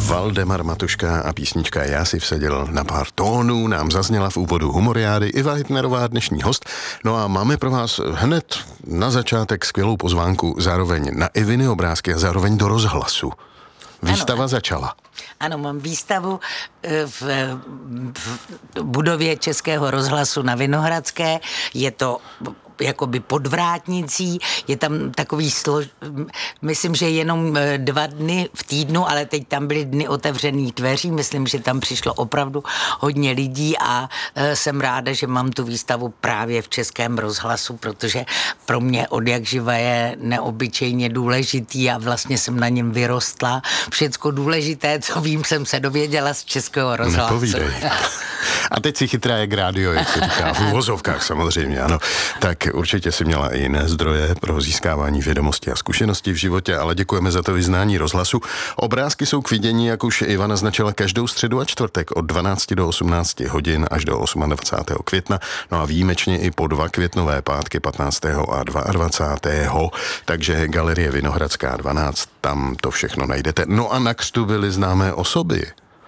Valdemar Matuška a písnička Já si vsadil na pár tónů nám zazněla v úvodu Humoriády. Iva Hitnerová, dnešní host. No a máme pro vás hned na začátek skvělou pozvánku zároveň na Iviny obrázky a zároveň do rozhlasu. Výstava začala. Ano, mám výstavu v budově Českého rozhlasu na Vinohradské. Je to jakoby pod vrátnicí, je tam takový myslím, že jenom 2 dny v týdnu, ale teď tam byly dny otevřených dveří, myslím, že tam přišlo opravdu hodně lidí a jsem ráda, že mám tu výstavu právě v Českém rozhlasu, protože pro mě odjakživa je neobyčejně důležitý a vlastně jsem na něm vyrostla. Všecko důležité, co vím, jsem se dověděla z Českého rozhlasu. Nepovídej. A teď si chytrá jak rádio, jak se říká, v uvozovkách samozřejmě, ano. Tak určitě si měla i jiné zdroje pro získávání vědomosti a zkušenosti v životě, ale děkujeme za to vyznání rozhlasu. Obrázky jsou k vidění, jak už Iva naznačila, každou středu a čtvrtek od 12 do 18 hodin až do 28. května, no a výjimečně i po 2 květnové pátky 15. a 22. Takže Galerie Vinohradská 12, tam to všechno najdete. No a na křtu byly známé osoby.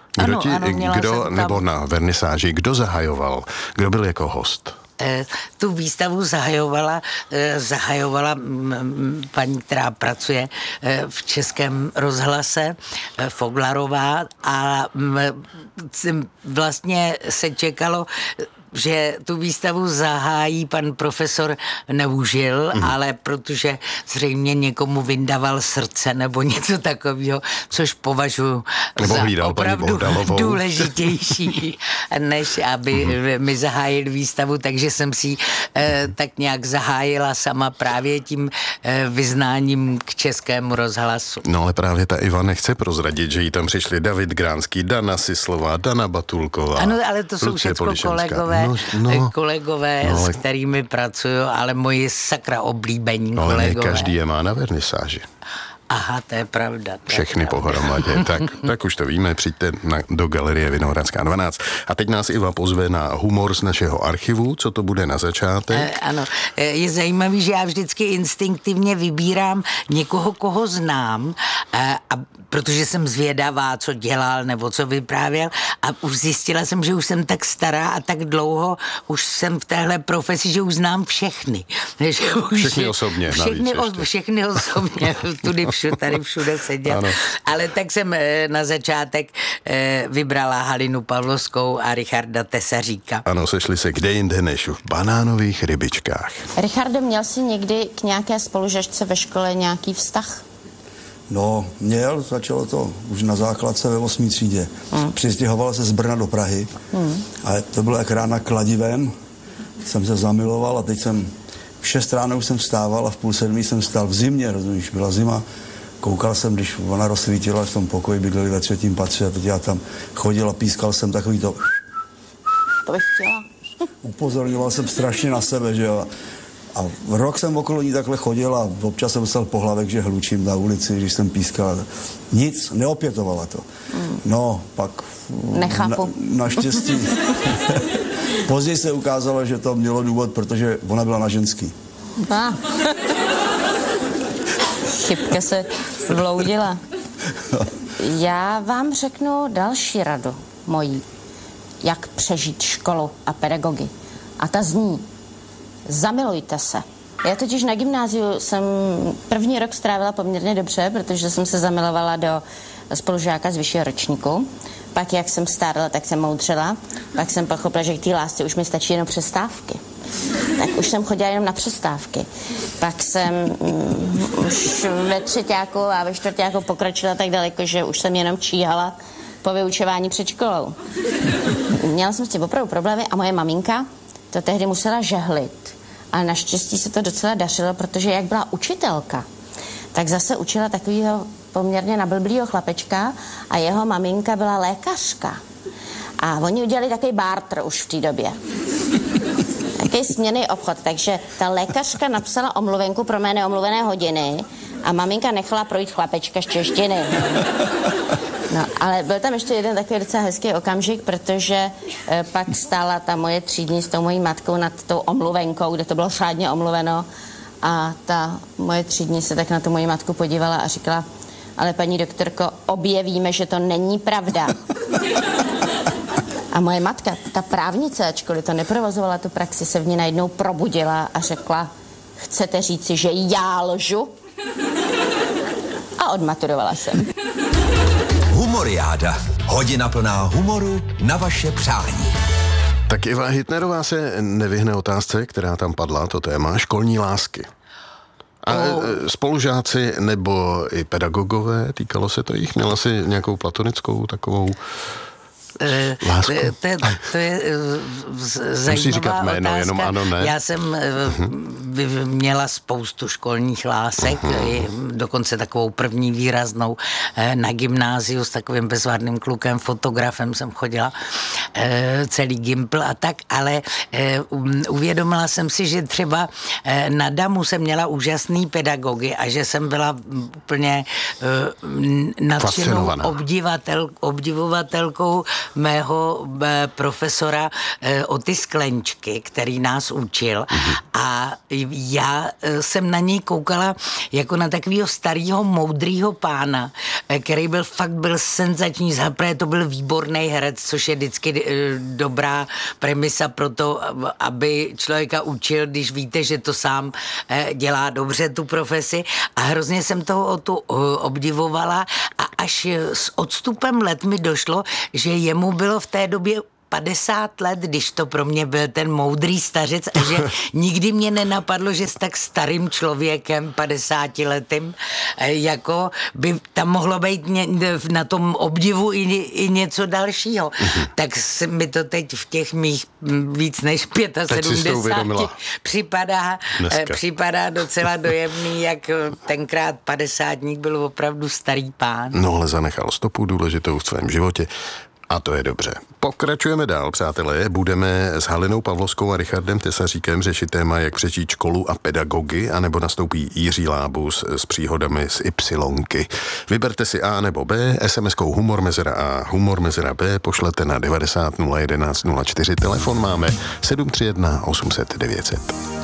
Nebo na vernisáži, kdo zahajoval, kdo byl jako host? Tu výstavu zahajovala paní, která pracuje v Českém rozhlase, Foglarová, a vlastně se čekalo, že tu výstavu zahájí pan profesor Neužil, ale protože zřejmě někomu vyndaval srdce nebo něco takového, což považuji za opravdu důležitější, než aby mi zahájil výstavu, takže jsem si tak nějak zahájila sama právě tím vyznáním k Českému rozhlasu. No ale právě ta Iva nechce prozradit, že jí tam přišli David Gránský, Dana Sislová, Dana Batulková. Ano, ale to jsou všechno kolegové, s kterými pracuju, ale moji sakra oblíbení kolegové. Ale ne každý je má na vernisáži. Aha, to je pravda. Všechny pohromadě. Tak už to víme, přijďte do Galerie Vinohradská 12. A teď nás Iva pozve na humor z našeho archivu. Co to bude na začátek? Ano, je zajímavý, že já vždycky instinktivně vybírám někoho, koho znám, protože jsem zvědavá, co dělal nebo co vyprávěl, a už zjistila jsem, že už jsem tak stará a tak dlouho už jsem v téhle profesi, že už znám všechny. Všechny osobně. Všechny osobně. Tady všude seděl. Ano. Ale tak jsem na začátek vybrala Halinu Pavlovskou a Richarda Tesaříka. Ano, sešli se kde jinde než v Banánových rybičkách. Richarde, měl jsi někdy k nějaké spolužačce ve škole nějaký vztah? No, měl, začalo to už na základce ve 8. třídě. Přistěhoval se z Brna do Prahy, ale to bylo jak rána kladivem. Jsem se zamiloval a teď jsem v 6 ráno už jsem vstával a v 6:30 jsem vstal v zimě, rozumíš, byla zima. Koukal jsem, když ona rozsvítila v tom pokoji, bydleli ve 3. patře a teď já tam chodil a pískal jsem takový to. To bych chtěla. Upozorňoval jsem strašně na sebe, že jo. A rok jsem okolo ní takhle chodil a občas jsem dostal pohlavek, že hlučím na ulici, když jsem pískal. Nic, neopětovala to. No, pak nechápu. Naštěstí. Později se ukázalo, že to mělo důvod, protože ona byla na ženský. Chybka se vloudila. Já vám řeknu další radu mojí, jak přežít školu a pedagogy. A ta zní: zamilujte se. Já totiž na gymnáziu jsem 1. rok strávila poměrně dobře, protože jsem se zamilovala do spolužáka z vyššího ročníku. Pak, jak jsem stárla, tak jsem moudřela. Pak jsem pochopila, že k té lásce už mi stačí jenom přestávky. Tak už jsem chodila jenom na přestávky. Pak jsem už ve 3. a ve 4. pokročila tak daleko, že už jsem jenom číhala po vyučování před školou. Měla jsem s tím opravdu problémy a moje maminka to tehdy musela žehlit. Ale naštěstí se to docela dařilo, protože jak byla učitelka, tak zase učila takového poměrně nablblýho chlapečka a jeho maminka byla lékařka. A oni udělali takový barter už v té době. Takový směnný obchod, takže ta lékařka napsala omluvenku pro mé neomluvené hodiny a maminka nechala projít chlapečka z češtiny. No, ale byl tam ještě jeden takový docela hezký okamžik, protože pak stála ta moje třídní s tou mojí matkou nad tou omluvenkou, kde to bylo řádně omluveno, a ta moje třídní se tak na tu moji matku podívala a říkala: Ale paní doktorko, objevíme, že to není pravda. A moje matka, ta právnice, ačkoliv to neprovozovala tu praxi, se v ní najednou probudila a řekla, chcete říci, že já lžu? A odmaturovala jsem. Humoriáda. Hodina plná humoru na vaše přání. Tak Iva Hitnerová se nevyhne otázce, která tam padla, to téma školní lásky. A spolužáci nebo i pedagogové, týkalo se to jich? Měla si nějakou platonickou takovou lásku? To je zajímavá říkat jméno, otázka. jenom ano, ne? Já jsem měla spoustu školních lásek, dokonce takovou první výraznou na gymnáziu s takovým bezvadným klukem, fotografem jsem chodila, celý gimpl a tak, ale uvědomila jsem si, že třeba na Damu jsem měla úžasný pedagogy a že jsem byla úplně nadšenou obdivovatelkou mého profesora Oty Sklenčky, který nás učil a já jsem na něj koukala jako na takového starého, moudrýho pána, který byl senzační, zaprvé to byl výborný herec, což je vždycky dobrá premisa pro to, aby člověka učil, když víte, že to sám dělá dobře tu profesi a hrozně jsem toho obdivovala a až s odstupem let mi došlo, že jemu bylo v té době 50 let, když to pro mě byl ten moudrý stařec a že nikdy mě nenapadlo, že s tak starým člověkem, 50letým, jako by tam mohlo být na tom obdivu i něco dalšího. Tak mi to teď v těch mých víc než 75 připadá docela dojemný, jak tenkrát 50ník byl opravdu starý pán. No ale zanechal stopu důležitou v svém životě. A to je dobře. Pokračujeme dál, přátelé. Budeme s Halinou Pavlovskou a Richardem Tesaříkem řešit téma, jak přečít školu a pedagogy, anebo nastoupí Jiří Lábus s příhodami z Ypsilonky. Vyberte si A nebo B, SMS-kou humor mezera A, humor mezera B pošlete na 90 011 04. Telefon máme 731 800 900.